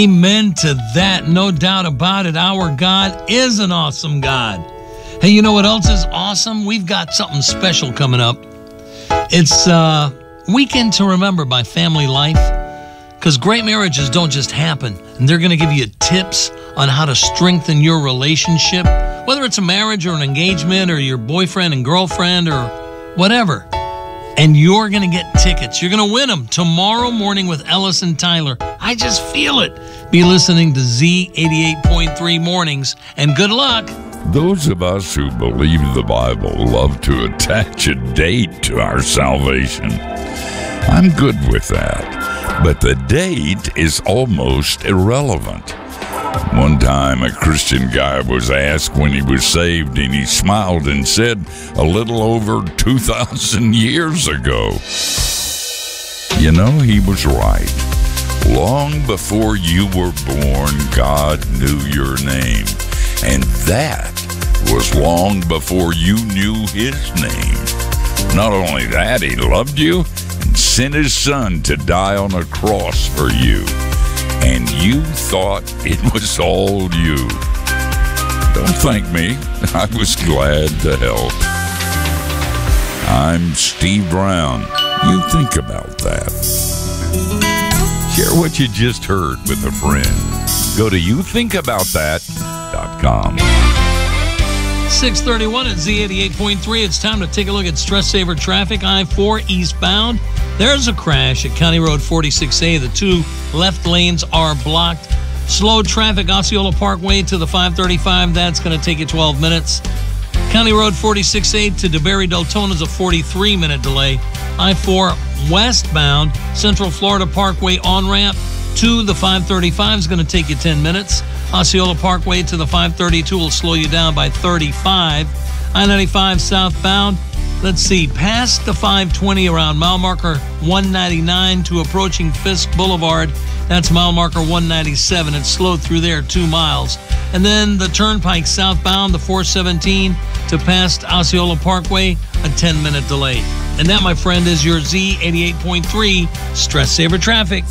Amen to that. No doubt about it. Our God is an awesome God. Hey, you know what else is awesome? We've got something special coming up. It's Weekend to Remember by Family Life. Because great marriages don't just happen. And they're going to give you tips on how to strengthen your relationship. Whether it's a marriage or an engagement or your boyfriend and girlfriend or whatever. And you're going to get tickets. You're going to win them tomorrow morning with Ellis and Tyler. I just feel it. Be listening to Z88.3 Mornings, and good luck. Those of us who believe the Bible love to attach a date to our salvation. I'm good with that, but the date is almost irrelevant. One time, a Christian guy was asked when he was saved, and he smiled and said, a little over 2,000 years ago. You know, he was right. Long before you were born, God knew your name. And that was long before you knew his name. Not only that, he loved you and sent his son to die on a cross for you. And you thought it was all you. Don't thank me. I was glad to help. I'm Steve Brown. You think about that. Share what you just heard with a friend. Go to youthinkaboutthat.com. 631 at Z88.3. It's time to take a look at stress saver traffic. I-4 eastbound. There's a crash at County Road 46A. The two left lanes are blocked. Slow traffic, Osceola Parkway to the 535. That's going to take you 12 minutes. County Road 46A to DeBerry Deltona is a 43-minute delay. I-4 westbound, Central Florida Parkway on-ramp to the 535 is going to take you 10 minutes. Osceola Parkway to the 532 will slow you down by 35. I-95 southbound, let's see, past the 520 around mile marker 199 to approaching Fisk Boulevard. That's mile marker 197. It's slowed through there 2 miles. And then the Turnpike southbound, the 417 to past Osceola Parkway, a 10-minute delay. And that, my friend, is your Z88.3 Stress Saver Traffic.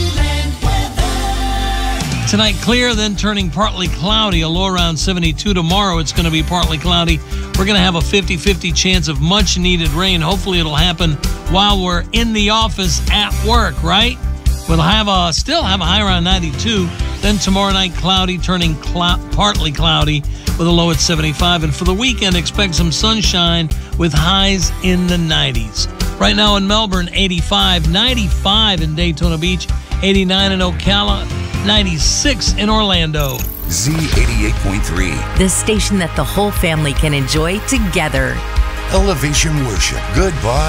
Tonight, clear, then turning partly cloudy, a low around 72. Tomorrow, it's going to be partly cloudy. We're going to have a 50-50 chance of much-needed rain. Hopefully, it'll happen while we're in the office at work, right? We'll still have a high around 92. Then tomorrow night, cloudy, turning partly cloudy with a low at 75. And for the weekend, expect some sunshine with highs in the 90s. Right now in Melbourne, 85, 95 in Daytona Beach, 89 in Ocala, 96 in Orlando. Z88.3. The station that the whole family can enjoy together. Elevation Worship. Goodbye.